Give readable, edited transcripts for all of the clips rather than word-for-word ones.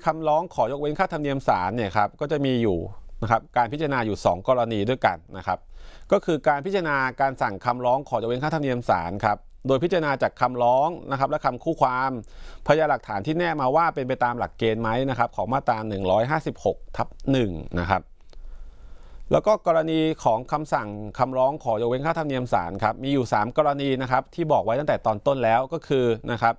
คำร้องขอยกเว้นค่าธรรมเนียมศาลเนี่ยครับก็จะมีอยู่นะครับการพิจารณาอยู่2กรณีด้วยกันนะครับก็คือการพิจารณาการสั่งคำร้องขอยกเว้นค่าธรรมเนียมศาลครับโดยพิจารณาจากคำร้องนะครับและคำคู่ความพยานหลักฐานที่แนบมาว่าเป็นไปตามหลักเกณฑ์ไหมนะครับของมาตรา156/1นะครับแล้วก็กรณีของคำสั่งคำร้องขอยกเว้นค่าธรรมเนียมศาลครับมีอยู่3กรณีนะครับที่บอกไว้ตั้งแต่ตอนต้นแล้วก็คือนะครับ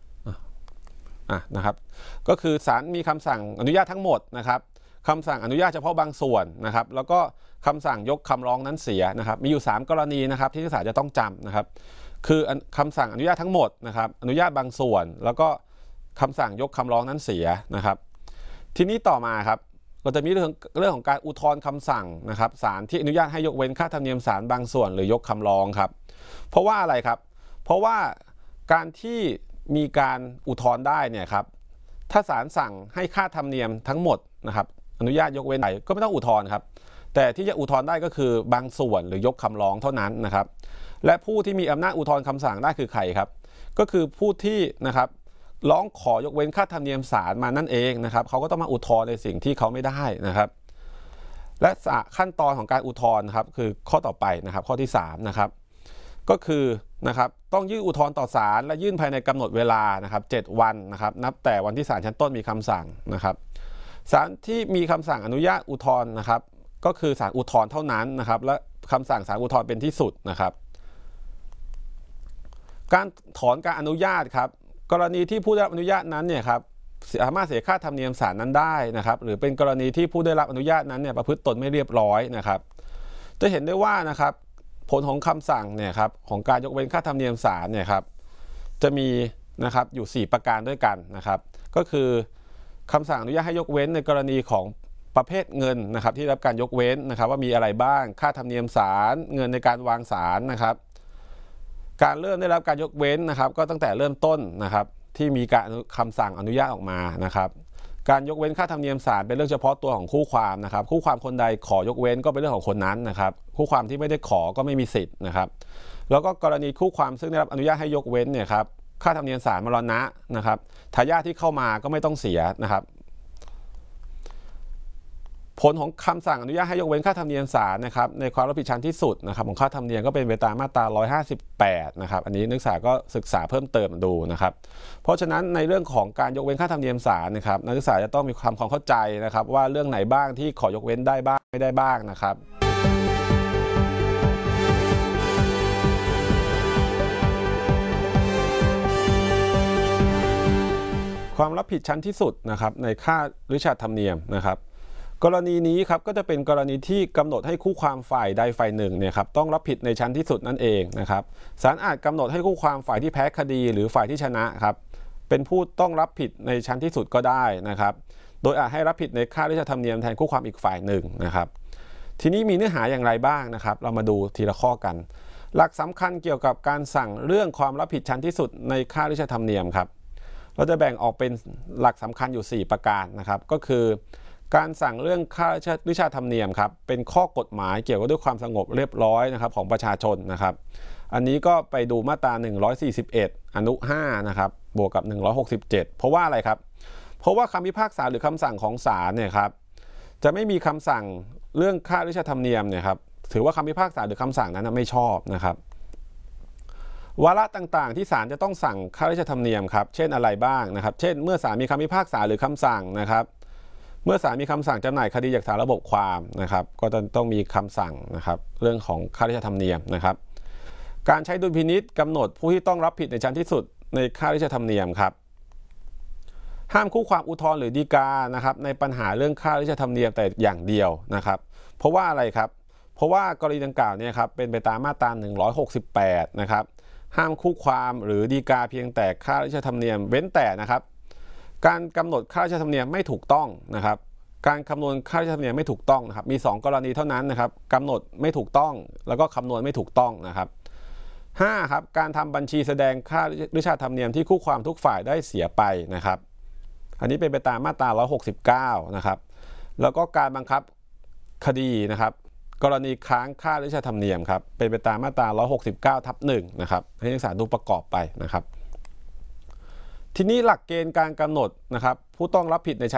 ก็คือศาลมีคำสั่งอนุญาตทั้งหมดนะครับคำสั่งอนุญาตเฉพาะบางส่วนนะครับแล้วก็คำสั่งยกคำร้องนั้นเสียนะครับมีอยู่3กรณีนะครับที่นักศึกษาจะต้องจำนะครับคือคำสั่งอนุญาตทั้งหมดนะครับอนุญาตบางส่วนแล้วก็คำสั่งยกคำร้องนั้นเสียนะครับทีนี้ต่อมาครับก็จะมีเรื่องของการอุทธรณ์คำสั่งนะครับศาลที่อนุญาตให้ยกเว้นค่าธรรมเนียมศาลบางส่วนหรือยกคำร้องครับเพราะว่าอะไรครับเพราะว่าการที่มีการอุทธรณ์ได้เนี่ยครับถ้าศาลสั่งให้ค่าธรรมเนียมทั้งหมดนะครับอนุญาตยกเว้นก็ไม่ต้องอุทธรณ์ครับแต่ที่จะอุทธรณ์ได้ก็คือบางส่วนหรือยกคำร้องเท่านั้นนะครับและผู้ที่มีอำนาจอุทธรณ์คำสั่งได้คือใครครับก็คือผู้ที่นะครับร้องขอยกเว้นค่าธรรมเนียมศาลมานั่นเองนะครับเขาก็ต้องมาอุทธรณ์ในสิ่งที่เขาไม่ได้นะครับและขั้นตอนของการอุทธรณ์ครับคือข้อต่อไปนะครับข้อที่3นะครับก็คือนะครับต้องยื่นอุทธรณ์ต่อศาลและยื่นภายในกำหนดเวลานะครับ7 วันนะครับนับแต่วันที่ศาลชั้นต้นมีคำสั่งนะครับศาลที่มีคำสั่งอนุญาตอุทธรณ์นะครับก็คือศาลอุทธรณ์เท่านั้นนะครับและคำสั่งศาลอุทธรณ์เป็นที่สุดนะครับการถอนการอนุญาตครับกรณีที่ผู้ได้รับอนุญาตนั้นเนี่ยครับสามารถเสียค่าธรรมเนียมศาลนั้นได้นะครับหรือเป็นกรณีที่ผู้ได้รับอนุญาตนั้นเนี่ยประพฤติตนไม่เรียบร้อยนะครับจะเห็นได้ว่านะครับผลของคำสั่งเนี่ยครับของการยกเว้นค่าธรรมเนียมศาลเนี่ยครับจะมีนะครับอยู่4ประการด้วยกันนะครับก็คือคำสั่งอนุญาตให้ยกเว้นในกรณีของประเภทเงินนะครับที่ได้รับการยกเว้นนะครับว่ามีอะไรบ้างค่าธรรมเนียมศาลเงินในการวางศาลนะครับการเริ่มได้รับการยกเว้นนะครับก็ตั้งแต่เริ่มต้นนะครับที่มีการคำสั่งอนุญาตออกมานะครับการยกเว้นค่าธรรมเนียมศาลเป็นเรื่องเฉพาะตัวของคู่ความนะครับคู่ความคนใดขอยกเว้นก็เป็นเรื่องของคนนั้นนะครับคู่ความที่ไม่ได้ขอก็ไม่มีสิทธิ์นะครับแล้วก็กรณีคู่ความซึ่งได้รับอนุญาตให้ยกเว้นเนี่ยครับค่าธรรมเนียมศาลมรณะนะครับทายาทที่เข้ามาก็ไม่ต้องเสียนะครับผลของคำสั่งอนุญาตให้ยกเว้นค่าธรรมเนียมศาลนะครับในความรับผิดชั้นที่สุดนะครับของค่าธรรมเนียมก็เป็นไปตามมาตรา158นะครับอันนี้นักศึกษาก็ศึกษาเพิ่มเติมดูนะครับเพราะฉะนั้นในเรื่องของการยกเว้นค่าธรรมเนียมศาลนะครับนักศึกษาจะต้องมีความเข้าใจนะครับว่าเรื่องไหนบ้างที่ขอยกเว้นได้บ้างไม่ได้บ้างนะครับความรับผิดชั้นที่สุดนะครับในค่าริชาร์ดธรรมเนียมนะครับกรณีนี้ครับก็จะเป็นกรณีที่กำหนดให้คู่ความฝ่ายใดฝ่ายหนึ่งเนี่ยครับต้องรับผิดในชั้นที่สุดนั่นเองนะครับศาลอาจกำหนดให้คู่ความฝ่ายที่แพ้คดีหรือฝ่ายที่ชนะครับเป็นผู้ต้องรับผิดในชั้นที่สุดก็ได้นะครับโดยอาจให้รับผิดในค่าริชาร์ดธรรมเนียมแทนคู่ความอีกฝ่ายหนึ่งนะครับทีนี้มีเนื้อหาอย่างไรบ้างนะครับเรามาดูทีละข้อกันหลักสำคัญเกี่ยวกับการสั่งเรื่องความรับผิดชั้นที่สุดในค่าริชาร์ดธรรมเนียมครับเราจะแบ่งออกเป็นหลักสำคัญอยู่4ประการนะครับก็คือการสั่งเรื่องค่าริชาร์ดธรรมเนียมครับเป็นข้อกฎหมายเกี่ยวกับด้วยความสงบเรียบร้อยนะครับของประชาชนนะครับอันนี้ก็ไปดูมาตรา141อนุ5นะครับบวกกับ167เพราะว่าอะไรครับเพราะว่าคำพิพากษาหรือคำสั่งของศาลเนี่ยครับจะไม่มีคำสั่งเรื่องค่าริชาร์ดธรรมเนียมเนี่ยครับถือว่าคำพิพากษาหรือคำสั่งนั้นไม่ชอบนะครับวาระต่างๆที่ศาลจะต้องสั่งค่าริชาร์ดธรรมเนียมครับเช่นอะไรบ้างนะครับเช่นเมื่อศาลมีคำพิพากษาหรือคำสั่งนะครับเมื่อศาลมีคำสั่งจำหน่ายคดีจากศาลระบบความนะครับก็จะต้องมีคำสั่งนะครับเรื่องของค่าริชาร์ดธรรมเนียมนะครับการใช้ดุลพินิจกำหนดผู้ที่ต้องรับผิดในชั้นที่สุดในค่าริชาร์ดธรรมเนียมครับห้ามคู่ความอุทธรณ์หรือฎีกานะครับในปัญหาเรื่องค่าริชาร์ดธรรมเนียมแต่อย่างเดียวนะครับเพราะว่าอะไรครับเพราะว่ากรณีดังกล่าวเนี่ยครับเป็นไปตามมาตรา168นะครับห้ามคู่ความหรือฎีกาเพียงแต่ค่าริชาร์ดธรรมเนียมเว้นแต่นะครับการกำหนดค่าริชาร์ดธรรมเนียมไม่ถูกต้องนะครับการคำนวณค่าริชาร์ดธรรมเนียมไม่ถูกต้องนะครับมี2กรณีเท่านั้นนะครับกำหนดไม่ถูกต้องแล้วก็คำนวณไม่ถูกต้องนะครับ5ครับการทำบัญชีแสดงค่าริชาร์ดธรรมเนียมที่คู่ความทุกฝ่ายได้เสียไปนะครับอันนี้เป็นไปตามมาตรา169นะครับแล้วก็การบังคับคดีนะครับกรณีค้างค่าริชาร์ดธรรมเนียมครับเป็นไปตามมาตรา169/1นะครับให้นักศึกษาดูประกอบไปนะครับทีนี้หลักเกณฑ์การกำหนดนะครับผู้ต้องรับผิดในชั้น